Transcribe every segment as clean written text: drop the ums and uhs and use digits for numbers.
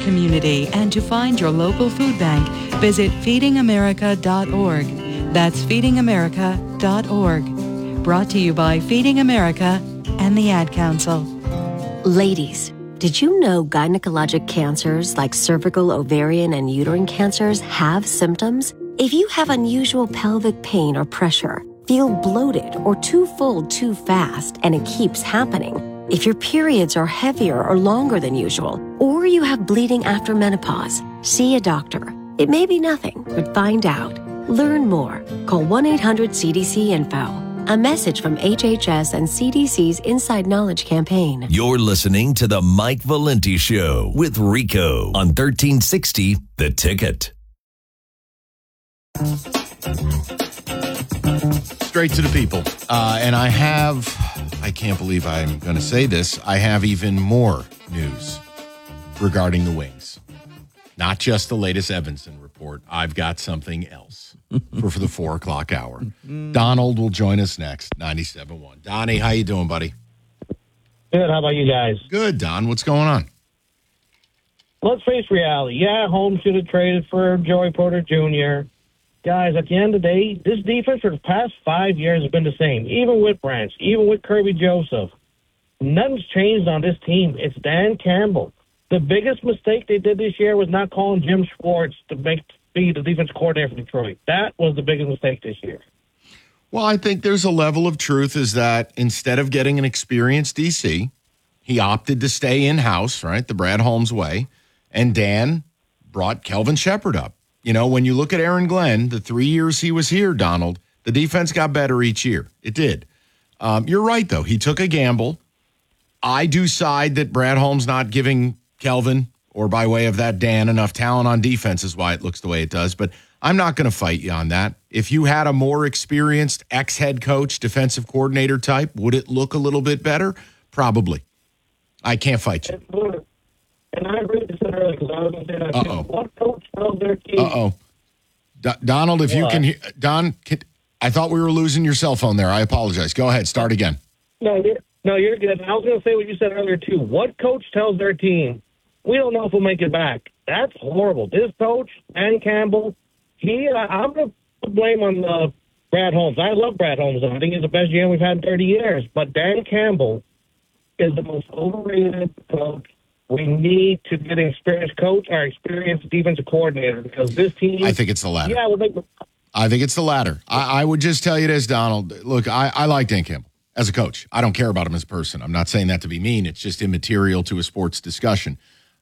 community and to find your local food bank, visit feedingamerica.org. That's feedingamerica.org. Brought to you by Feeding America and the Ad Council. Ladies, did you know gynecologic cancers like cervical, ovarian, and uterine cancers have symptoms? If you have unusual pelvic pain or pressure, feel bloated or too full too fast, and it keeps happening, if your periods are heavier or longer than usual, or you have bleeding after menopause, see a doctor. It may be nothing, but find out. Learn more. Call 1-800-CDC-INFO. A message from HHS and CDC's Inside Knowledge campaign. You're listening to The Mike Valenti Show with Rico on 1360 The Ticket. Straight to the people. And I can't believe I'm going to say this, I have even more news regarding the Wings. Not just the latest Evanston report. I've got something else for the 4 o'clock hour. Donald will join us next, 97.1. Donnie, how you doing, buddy? Good. How about you guys? Good, Don. What's going on? Let's face reality. Yeah, Holmes should have traded for Joey Porter Jr. Guys, at the end of the day, this defense for the past 5 years has been the same, even with Branch, even with Kirby Joseph. Nothing's changed on this team. It's Dan Campbell. The biggest mistake they did this year was not calling Jim Schwartz to be the defense coordinator for Detroit. That was the biggest mistake this year. Well, I think there's a level of truth is that instead of getting an experienced DC, he opted to stay in-house, right, the Brad Holmes way, and Dan brought Kelvin Shepard up. You know, when you look at Aaron Glenn, the 3 years he was here, Donald, the defense got better each year. It did. You're right, though. He took a gamble. I do side that Brad Holmes not giving Kelvin, or by way of that Dan, enough talent on defense is why it looks the way it does. But I'm not going to fight you on that. If you had a more experienced ex-head coach, defensive coordinator type, would it look a little bit better? Probably. I can't fight you. And I agree with you said earlier because I was going to say that too. What coach tells their team? Donald, if you can hear, Don, I thought we were losing your cell phone there. I apologize. Go ahead. Start again. No, you're good. And I was going to say what you said earlier too. What coach tells their team, we don't know if we'll make it back? That's horrible. This coach, Dan Campbell, I'm going to blame on Brad Holmes. I love Brad Holmes. I think he's the best GM we've had in 30 years. But Dan Campbell is the most overrated coach. We need to get an experienced coach or experienced defensive coordinator because this team. I think it's the latter. Yeah, I think it's the latter. I would just tell you this, Donald. Look, I like Dan Campbell as a coach. I don't care about him as a person. I'm not saying that to be mean. It's just immaterial to a sports discussion.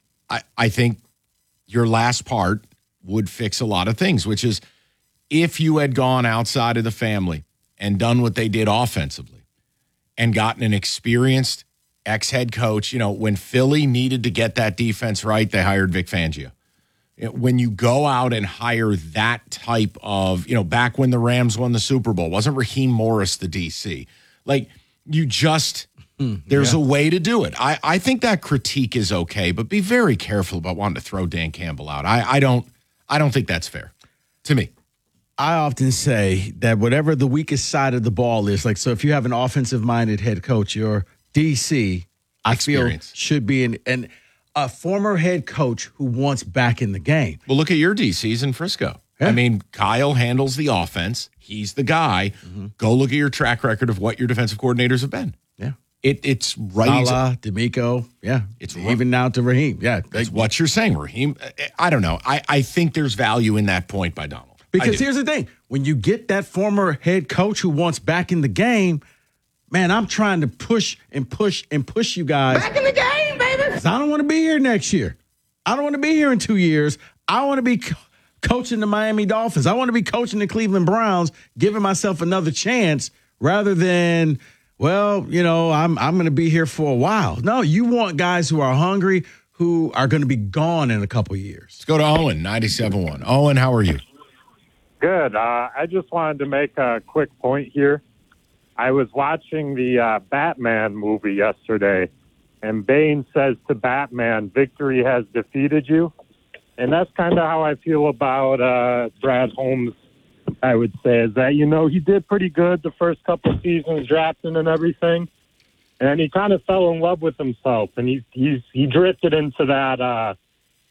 I think your last part would fix a lot of things, which is if you had gone outside of the family and done what they did offensively and gotten an experienced ex-head coach, you know, when Philly needed to get that defense right, they hired Vic Fangio. When you go out and hire that type of, you know, back when the Rams won the Super Bowl, wasn't Raheem Morris the DC? Like, you just, there's a way to do it. I think that critique is okay, but be very careful about wanting to throw Dan Campbell out. I don't think that's fair to me. I often say that whatever the weakest side of the ball is, like, so if you have an offensive-minded head coach, your DC, I feel, should be a former head coach who wants back in the game. Well, look at your DCs in Frisco. Yeah. I mean, Kyle handles the offense. He's the guy. Mm-hmm. Go look at your track record of what your defensive coordinators have been. Yeah. It's right. Salah, D'Amico. Yeah. It's even now to Raheem. Yeah. That's what you're saying, Raheem. I don't know. I think there's value in that point by Donald. Because here's the thing. When you get that former head coach who wants back in the game, man, I'm trying to push you guys. Back in the game, baby. I don't want to be here next year. I don't want to be here in 2 years. I want to be coaching the Miami Dolphins. I want to be coaching the Cleveland Browns, giving myself another chance rather than, well, you know, I'm going to be here for a while. No, you want guys who are hungry, who are going to be gone in a couple of years. Let's go to Owen, 97.1. Owen, how are you? Good. I just wanted to make a quick point here. I was watching the Batman movie yesterday, and Bane says to Batman, victory has defeated you. And that's kind of how I feel about Brad Holmes, I would say, is that, you know, he did pretty good the first couple of seasons drafting and everything. And he kind of fell in love with himself, and he drifted into that